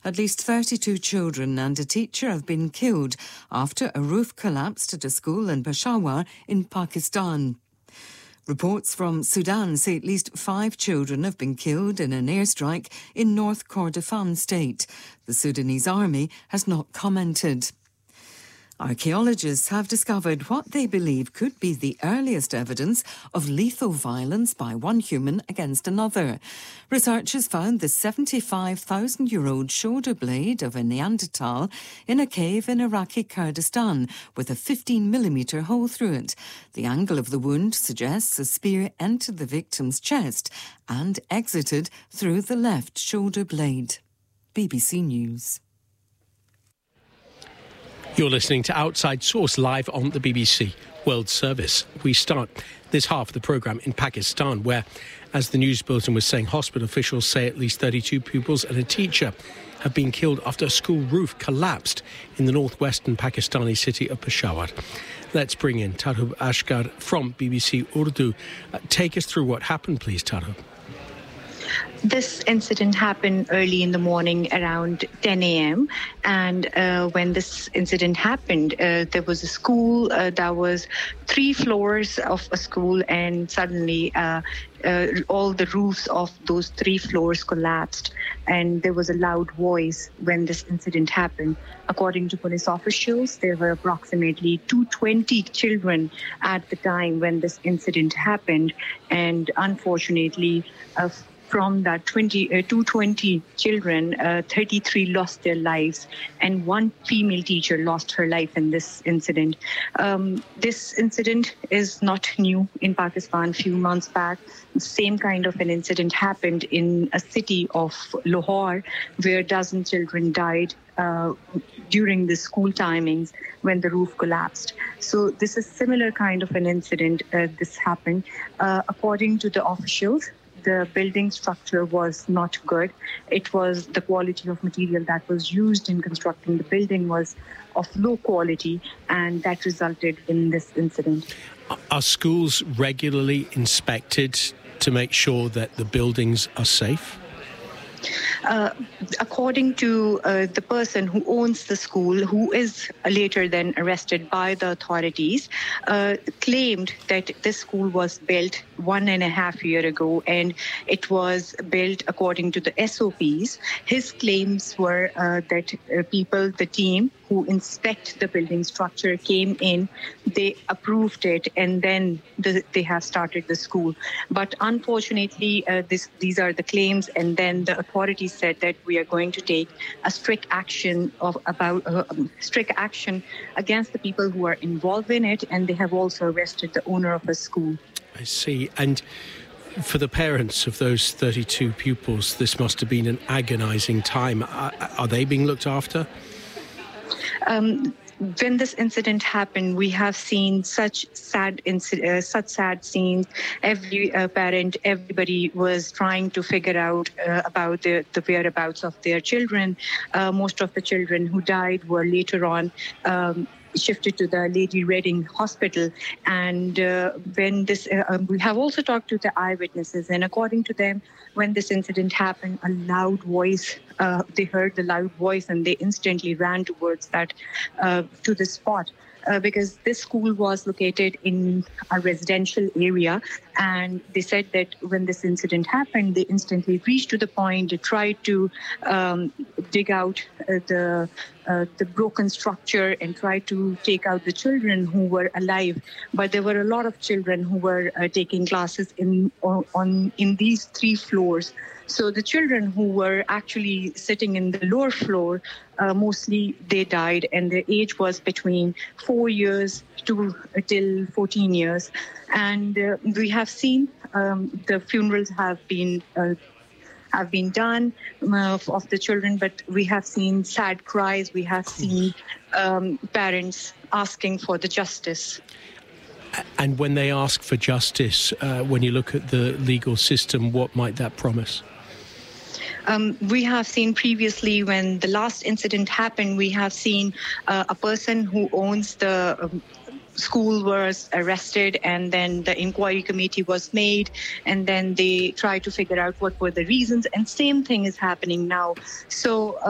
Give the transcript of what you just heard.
At least 32 children and a teacher have been killed after a roof collapsed at a school in Peshawar in Pakistan. Reports from Sudan say at least 5 children have been killed in an airstrike in North Kordofan state. The Sudanese army has not commented. Archaeologists have discovered what they believe could be the earliest evidence of lethal violence by one human against another. Researchers found the 75,000-year-old shoulder blade of a Neanderthal in a cave in Iraqi Kurdistan with a 15mm hole through it. The angle of the wound suggests a spear entered the victim's chest and exited through the left shoulder blade. BBC News. You're listening to Outside Source live on the BBC World Service. We start this half of the programme in Pakistan, where, as the news bulletin was saying, hospital officials say at least 32 pupils and a teacher have been killed after a school roof collapsed in the northwestern Pakistani city of Peshawar. Let's bring in Tarhub Ashkar from BBC Urdu. Take us through what happened, please, Tarhub. This incident happened early in the morning around 10 a.m. And when this incident happened, there was a school that was 3 floors of a school, and suddenly all the roofs of those 3 floors collapsed. And there was a loud voice when this incident happened. According to police officials, there were approximately 220 children at the time when this incident happened. And unfortunately, from that 220 children, 33 lost their lives, and 1 female teacher lost her life in this incident. This incident is not new in Pakistan. A few months back, the same kind of an incident happened in a city of Lahore, where a dozen children died during the school timings when the roof collapsed. So this is similar kind of an incident. This happened. According to the officials, the building structure was not good. It was the quality of material that was used in constructing the building was of low quality, and that resulted in this incident. Are schools regularly inspected to make sure that the buildings are safe? According to the person who owns the school, who is later then arrested by the authorities, claimed that this school was built 1.5 years ago, and it was built according to the SOPs. His claims were that the team who inspect the building structure came in, they approved it, and then they have started the school. But unfortunately, these are the claims, and then the authorities said that we are going to take a strict action against the people who are involved in it, and they have also arrested the owner of the school. I see. And for the parents of those 32 pupils, this must have been an agonizing time. Are they being looked after? When this incident happened, we have seen such sad scenes. Every parent, everybody was trying to figure out about the whereabouts of their children. Most of the children who died were later on shifted to the Lady Reading Hospital. And when this, we have also talked to the eyewitnesses, and according to them, when this incident happened, a loud voice, they heard the loud voice, and they instantly ran towards that, to the spot. Because this school was located in a residential area, and they said that when this incident happened, they instantly reached to the point, they tried to dig out the broken structure and try to take out the children who were alive. But there were a lot of children who were taking classes in these 3 floors. So the children who were actually sitting in the lower floor, mostly they died, and their age was between 4 years till 14 years. And we have seen the funerals have been done of the children, but we have seen sad cries. We have seen parents asking for the justice. And when they ask for justice, when you look at the legal system, what might that promise? We have seen previously, when the last incident happened, we have seen a person who owns the school was arrested, and then the inquiry committee was made, and then they tried to figure out what were the reasons, and same thing is happening now. So